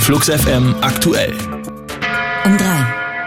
Flux FM aktuell. Um 3.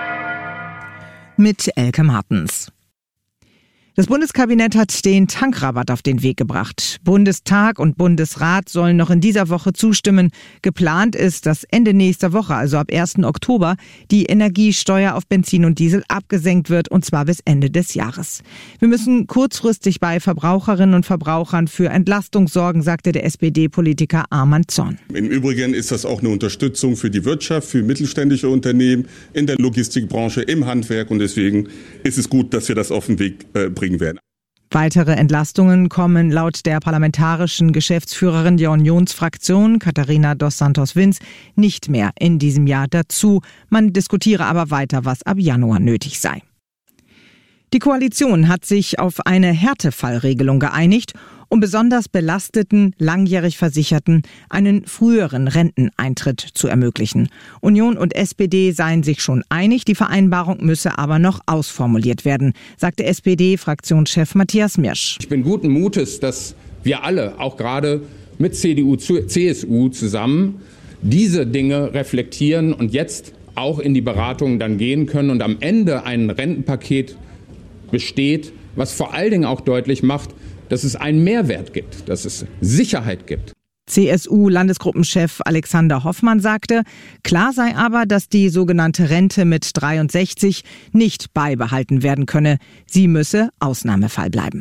Mit Elke Martens. Das Bundeskabinett hat den Tankrabatt auf den Weg gebracht. Bundestag und Bundesrat sollen noch in dieser Woche zustimmen. Geplant ist, dass Ende nächster Woche, also ab 1. Oktober, die Energiesteuer auf Benzin und Diesel abgesenkt wird, und zwar bis Ende des Jahres. Wir müssen kurzfristig bei Verbraucherinnen und Verbrauchern für Entlastung sorgen, sagte der SPD-Politiker Arman Zorn. Im Übrigen ist das auch eine Unterstützung für die Wirtschaft, für mittelständische Unternehmen, in der Logistikbranche, im Handwerk, und deswegen ist es gut, dass wir das auf den Weg bringen werden. Weitere Entlastungen kommen laut der parlamentarischen Geschäftsführerin der Unionsfraktion, Katharina dos Santos-Vins, nicht mehr in diesem Jahr dazu. Man diskutiere aber weiter, was ab Januar nötig sei. Die Koalition hat sich auf eine Härtefallregelung geeinigt, um besonders belasteten, langjährig Versicherten einen früheren Renteneintritt zu ermöglichen. Union und SPD seien sich schon einig, die Vereinbarung müsse aber noch ausformuliert werden, sagte SPD-Fraktionschef Matthias Mirsch. Ich bin guten Mutes, dass wir alle, auch gerade mit CDU, CSU zusammen, diese Dinge reflektieren und jetzt auch in die Beratungen dann gehen können und am Ende ein Rentenpaket besteht, was vor allen Dingen auch deutlich macht, dass es einen Mehrwert gibt, dass es Sicherheit gibt. CSU-Landesgruppenchef Alexander Hoffmann sagte, klar sei aber, dass die sogenannte Rente mit 63 nicht beibehalten werden könne. Sie müsse Ausnahmefall bleiben.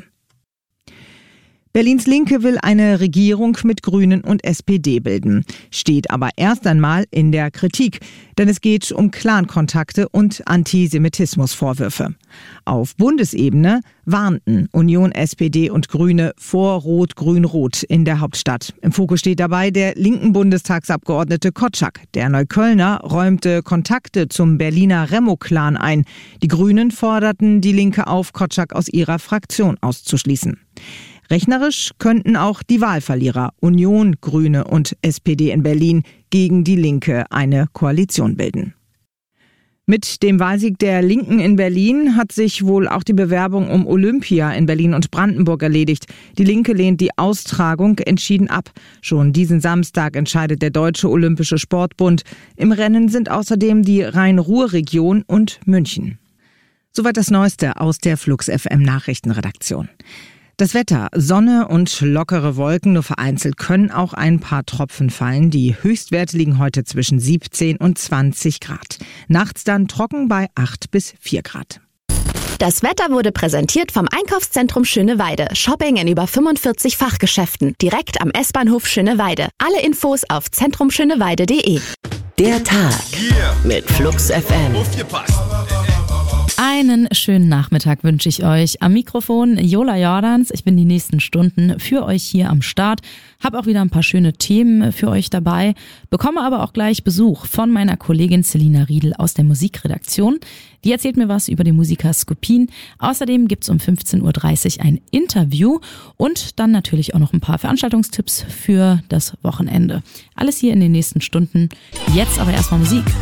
Berlins Linke will eine Regierung mit Grünen und SPD bilden, steht aber erst einmal in der Kritik, denn es geht um Clankontakte und Antisemitismusvorwürfe. Auf Bundesebene warnten Union, SPD und Grüne vor Rot-Grün-Rot in der Hauptstadt. Im Fokus steht dabei der linken Bundestagsabgeordnete Kotschak. Der Neuköllner räumte Kontakte zum Berliner Remo-Clan ein. Die Grünen forderten die Linke auf, Kotschak aus ihrer Fraktion auszuschließen. Rechnerisch könnten auch die Wahlverlierer Union, Grüne und SPD in Berlin gegen die Linke eine Koalition bilden. Mit dem Wahlsieg der Linken in Berlin hat sich wohl auch die Bewerbung um Olympia in Berlin und Brandenburg erledigt. Die Linke lehnt die Austragung entschieden ab. Schon diesen Samstag entscheidet der Deutsche Olympische Sportbund. Im Rennen sind außerdem die Rhein-Ruhr-Region und München. Soweit das Neueste aus der Flux FM Nachrichtenredaktion. Das Wetter, Sonne und lockere Wolken, nur vereinzelt können auch ein paar Tropfen fallen. Die Höchstwerte liegen heute zwischen 17 und 20 Grad. Nachts dann trocken bei 8 bis 4 Grad. Das Wetter wurde präsentiert vom Einkaufszentrum Schöneweide. Shopping in über 45 Fachgeschäften. Direkt am S-Bahnhof Schöneweide. Alle Infos auf zentrumschöneweide.de. Der Tag mit Flux FM. Einen schönen Nachmittag wünsche ich euch. Am Mikrofon Jola Jordans. Ich bin die nächsten Stunden für euch hier am Start. Habe auch wieder ein paar schöne Themen für euch dabei. Bekomme aber auch gleich Besuch von meiner Kollegin Selina Riedel aus der Musikredaktion. Die erzählt mir was über den Musiker Skupin. Außerdem gibt's um 15.30 Uhr ein Interview und dann natürlich auch noch ein paar Veranstaltungstipps für das Wochenende. Alles hier in den nächsten Stunden. Jetzt aber erstmal Musik